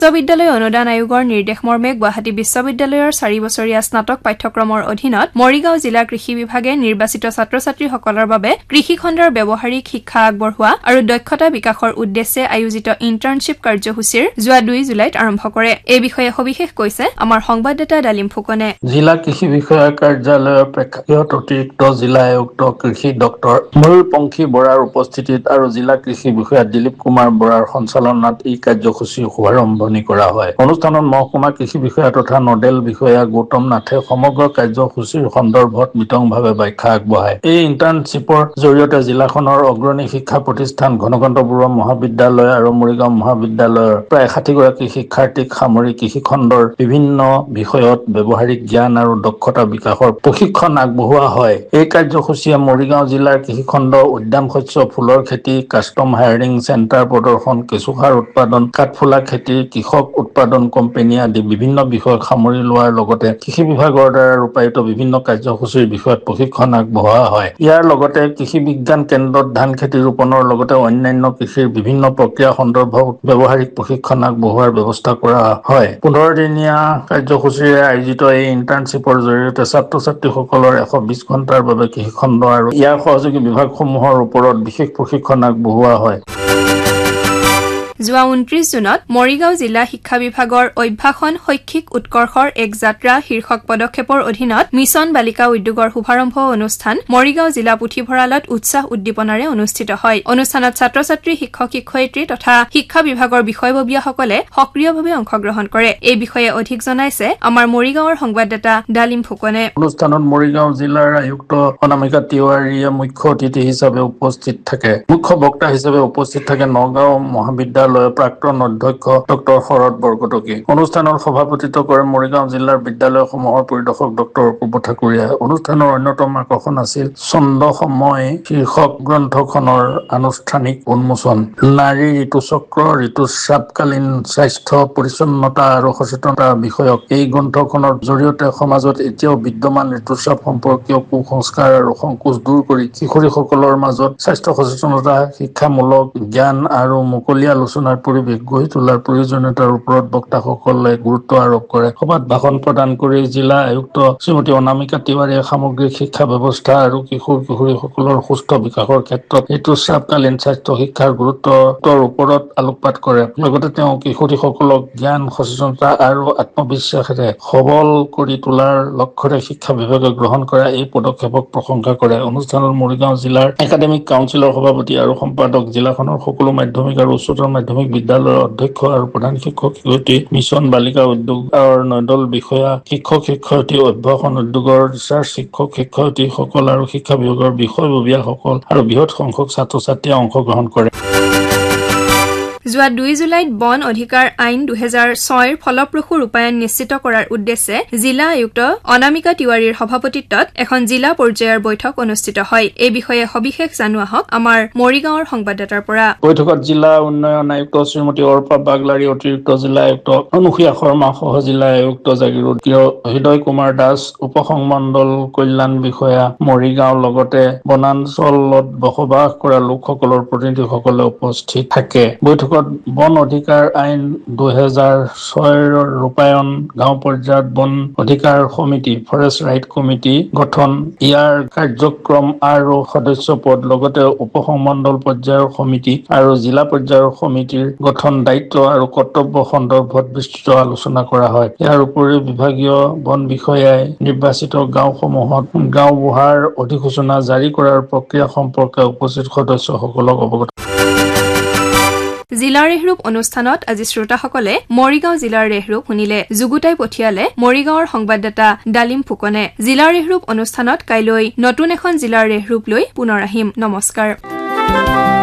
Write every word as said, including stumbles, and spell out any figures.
বিশ্ববিদ্যালয় অনুদান আয়োগৰ নিৰ্দেশ মৰ্মে গুৱাহাটী বিশ্ববিদ্যালয়ৰ চাৰি বছৰীয়া স্নাতক পাঠ্যক্ৰমৰ অধীনত মৰিগাঁও জিলা কৃষি বিভাগে নিৰ্বাচিত ছাত্ৰ-ছাত্ৰীসকলৰ বাবে কৃষি খণ্ডৰ ব্যৱহাৰিক শিক্ষা আগবঢ়োৱা আৰু দক্ষতা বিকাশৰ উদ্দেশ্যে আয়োজিত ইণ্টাৰ্ণশ্বিপ কাৰ্যসূচীৰ যোৱা দুই জুলাইত আৰম্ভ কৰে। এই বিষয়ে সবিশেষ কৈছে আমাৰ সংবাদদাতা ডালিম ফুকনে। জিলা কৃষি বিষয়া কাৰ্যালয়ৰ প্ৰেক্ষাগৃহত অতিৰিক্ত জিলা আয়ুক্ত কৃষি ডক্টৰ ময়ূৰপংখী বৰাৰ উপস্থিতিত আৰু জিলা কৃষি বিষয়া দিলীপ কুমাৰ বৰাৰ সঞ্চালনাত এই কাৰ্যসূচীৰ শুভাৰম্ভণি কৰা হয়। অনুষ্ঠানত মহকুমা কৃষি বিষয়া তথা নডেল বিষয়া গৌতম নাথে সমগ্ৰ কাৰ্যসূচীৰ সন্দৰ্ভত বিতংভাৱে ব্যাখ্যা আগবঢ়ায়। এই ইণ্টাৰ্ণশ্বিপৰ জৰিয়তে জিলাখনৰ অগ্ৰণী শিক্ষা প্ৰতিষ্ঠান ঘনকান্ত বৰুৱা মহাবিদ্যালয় আৰু মৰিগাঁও মহাবিদ্যালয়ৰ প্ৰায় ষাঠিগৰাকী শিক্ষাৰ্থীক সামৰি কৃষি খণ্ডৰ বিভিন্ন বিষয়ত ব্যৱহাৰিক জ্ঞান আৰু দক্ষতা বিকাশৰ প্ৰশিক্ষণ আগবঢ়োৱা হয়। এই কাৰ্যসূচীয়ে মৰিগাঁও জিলাৰ কৃষিখণ্ড, উদ্যান শস্য, ফুলৰ খেতি, কাষ্টম হায়াৰিং চেণ্টাৰ প্ৰদৰ্শন, কেঁচুসাৰ উৎপাদন, কাঠফুলা খেতি, কৃষক উৎপাদন কোম্পানী আদি বিভিন্ন বিষয়ক সামৰি লোৱাৰ লগতে কৃষি বিভাগৰ দ্বাৰা ৰূপায়িত বিভিন্ন কাৰ্যসূচীৰ বিষয়ত প্ৰশিক্ষণ আগবঢ়োৱা হয়। ইয়াৰ লগতে কৃষি বিজ্ঞান কেন্দ্ৰত ধান খেতি ৰোপণৰ লগতে অন্যান্য কৃষিৰ বিভিন্ন প্ৰক্ৰিয়া সন্দৰ্ভত ব্যৱহাৰিক প্ৰশিক্ষণ আগবঢ়োৱাৰ ব্যৱস্থা কৰা হয়। পোন্ধৰ দিনীয়া কাৰ্যসূচীৰে আয়োজিত এই ইণ্টাৰ্ণশ্বিপৰ জৰিয়তে ছাত্ৰ-ছাত্ৰীসকলৰ এশ বিশ ঘণ্টাৰ বাবে কৃষিখণ্ড আৰু ইয়াৰ সহযোগী বিভাগসমূহৰ ওপৰত বিশেষ প্ৰশিক্ষণ আগবঢ়োৱা হয়। যোৱা ঊনত্ৰিশ জুনত মৰিগাঁও জিলা শিক্ষা বিভাগৰ অভ্যাসন শৈক্ষিক উৎকৰ্ষৰ এক যাত্ৰা শীৰ্ষক পদক্ষেপৰ অধীনত মিছন বালিকা উদ্যোগৰ শুভাৰম্ভ অনুষ্ঠান মৰিগাঁও জিলা পুথিভঁৰালত উৎসাহ উদ্দীপনাৰে অনুষ্ঠিত হয়। অনুষ্ঠানত ছাত্ৰ-ছাত্ৰী, শিক্ষক শিক্ষয়িত্ৰী তথা শিক্ষা বিভাগৰ বিষয়ববীয়াসকলে সক্ৰিয়ভাৱে অংশগ্ৰহণ কৰে। এই বিষয়ে অধিক জনাইছে আমাৰ মৰিগাঁৱৰ সংবাদদাতা ডালিম ফুকনে। অনুষ্ঠানত মৰিগাঁও জিলাৰ আয়ুক্ত অনামিকা তিৱাৰীয়ে মুখ্য অতিথি হিচাপে উপস্থিত থাকে। মুখ্য বক্তা হিচাপে উপস্থিত থাকে নগাঁও মহাবিদ্যালয় প্ৰাক্তন অধ্যক্ষ ডক্টৰ শৰৎ বৰকটকী। অনুষ্ঠানৰ সভাপতিত্ব কৰে মৰিগাঁও জিলাৰ বিদ্যালয়সমূহৰ পৰিদৰ্শক ডক্টৰ অপূৰ্ব ঠাকুৰীয়া। অনুষ্ঠানৰ অন্যতম আকৰ্ষণ আছিল ছন্দ সময় শীৰ্ষক গ্ৰন্থখনৰ আনুষ্ঠানিক উন্মোচন। নাৰী ঋতুচক্ৰ, ঋতুস্ৰাৱকালীন স্বাস্থ্য পৰিচ্ছন্নতা আৰু সচেতনতা বিষয়ক এই গ্ৰন্থখনৰ জৰিয়তে সমাজত এতিয়াও বিদ্যমান ঋতুস্ৰাৱ সম্পৰ্কীয় কুসংস্কাৰ আৰু সংকোচ দূৰ কৰি কিশোৰীসকলৰ মাজত স্বাস্থ্য সচেতনতা, শিক্ষামূলক জ্ঞান আৰু মুকলি আলোচনাৰ পৰিৱেশ গঢ়ি তোলাৰ প্ৰয়োজনীয়তাৰ ওপৰত বক্তাসকলে গুৰুত্ব আৰোপ কৰে। সভাত ভাষণ প্ৰদান কৰি জিলা আয়ুক্ত শ্ৰীমতী অনামিকা তিৱাৰীয়ে সামগ্ৰিক শিক্ষা ব্যৱস্থা আৰু কিশোৰ কিশোৰীসকলৰ সুস্থ বিকাশৰ ক্ষেত্ৰত ঋতুস্ৰাৱকালীন স্বাস্থ্য শিক্ষাৰ গুৰুত্বৰ ওপৰত আলোকপাত কৰে। লগতে তেওঁ কিশোৰীসকলক জ্ঞান, সচেতনতা আৰু আত্মবিশ্বাসেৰে সবল কৰি তোলাৰ লক্ষ্যৰে শিক্ষা বিভাগে গ্ৰহণ কৰা এই পদক্ষেপক প্ৰশংসা কৰে। অনুষ্ঠানত মৰিগাঁও জিলাৰ একাডেমিক কাউন্সিলৰ সভাপতি আৰু সম্পাদক, জিলাখনৰ সকলো মাধ্যমিক আৰু উচ্চতৰ মাধ্যমিক বিদ্যালয়ৰ অধ্যক্ষ আৰু প্ৰধান শিক্ষক শিক্ষয়িত্ৰী, মিছন বালিকা উদ্যোগৰ নডেল বিষয়া, শিক্ষক শিক্ষয়িত্ৰী, অভ্যাসন উদ্যোগৰ ৰিচাৰ্চ শিক্ষক শিক্ষয়িত্ৰীসকল আৰু শিক্ষা বিভাগৰ বিষয়ববীয়াসকল আৰু বৃহৎ সংখ্যক ছাত্ৰ-ছাত্ৰীয়ে অংশগ্ৰহণ কৰে। যোৱা দুই জুলাইত বন অধিকাৰ আইন দুহেজাৰ ছয়ৰ ফলপ্ৰসূ ৰূপায়ণ নিশ্চিত কৰাৰ উদ্দেশ্যে জিলা আয়ুক্ত অনামিকা তিৱাৰীৰ সভাপতিত্বত এখন জিলা পৰ্যায়ৰ বৈঠক অনুষ্ঠিত হয়। এই বিষয়ে সবিশেষ জনোৱা হওক আমাৰ মৰিগাঁৱৰ সংবাদদাতাৰ পৰা। বৈঠকত জিলা উন্নয়ন আয়ুক্ত শ্ৰীমতী অৰ্পা বাগলাৰী, অতিৰিক্ত জিলা আয়ুক্ত অনুসূয়া শৰ্মা সহ জিলা আয়ুক্ত জাগিৰোডীয় হৃদয় কুমাৰ দাস, উপসংমণ্ডল কল্যাণ বিষয়া মৰিগাঁও লগতে বনাঞ্চলত বসবাস কৰা লোকসকলৰ প্ৰতিনিধিসকলে উপস্থিত থাকে। বৈঠকত বন অধিকাৰ আইন দুহেজাৰ ছয়ৰ ৰূপায়ণ, গাঁও পৰ্যায়ত বন অধিকাৰ সমিতি ফৰেষ্ট ৰাইট কমিটি গঠন, ইয়াৰ কাৰ্যক্ৰম আৰু সদস্য পদ, লগতে উপসংমণ্ডল পৰ্যায়ৰ সমিতি আৰু জিলা পৰ্যায়ৰ সমিতিৰ গঠন, দায়িত্ব আৰু কৰ্তব্য সন্দৰ্ভত বিস্তৃত আলোচনা কৰা হয়। ইয়াৰ উপৰিও বিভাগীয় বন বিষয়াই নিৰ্বাচিত গাঁওসমূহত গাঁও বুঢ়াৰ অধিসূচনা জাৰি কৰাৰ প্ৰক্ৰিয়া সম্পৰ্কে উপস্থিত সদস্যসকলক অৱগত। জিলাৰ ৰেহৰূপ অনুষ্ঠানত আজি শ্ৰোতাসকলে মৰিগাঁও জিলাৰ ৰেহৰূপ শুনিলে। যুগুতাই পঠিয়ালে মৰিগাঁৱৰ সংবাদদাতা ডালিম ফুকনে। জিলাৰ ৰেহৰূপ অনুষ্ঠানত কাইলৈ নতুন এখন জিলাৰ ৰেহৰূপ লৈ পুনৰ আহিম। নমস্কাৰ।